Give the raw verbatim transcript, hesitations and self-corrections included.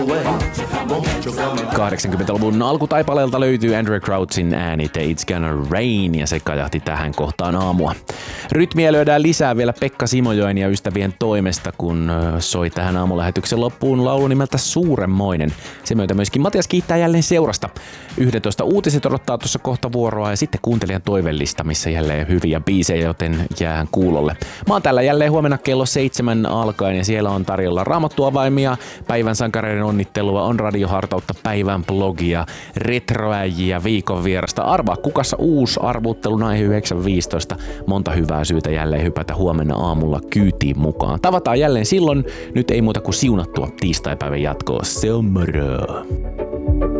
kahdeksankymmentäluvun alkutaipaleelta löytyy Andrew Crouchin ääni It's Gonna Rain ja se kajahti tähän kohtaan aamua. Rytmiä lyödään lisää vielä Pekka Simojoen ja ystävien toimesta, kun soi tähän aamulähetyksen loppuun laulu nimeltä Suuremmoinen. Se myötä myöskin Matias kiittää jälleen seurasta. yksitoista uutiset odottaa tuossa kohta vuoroa ja sitten kuuntelijan toivellista, missä jälleen hyviä biisejä, joten jäähän kuulolle. Mä oon täällä jälleen huomenna kello seitsemän alkaen ja siellä on tarjolla raamattuavaimia, päivän sankareiden onnittelua, on radiohartautta, päivän blogia, retroäjiä, viikon vierasta. Arvaa kukassa uusi arvuttelun aihe yhdeksän viisitoista. Monta hyvää syytä jälleen hypätä huomenna aamulla kyytiin mukaan. Tavataan jälleen silloin. Nyt ei muuta kuin siunattua tiistaipäivän jatkoa. Se on moro.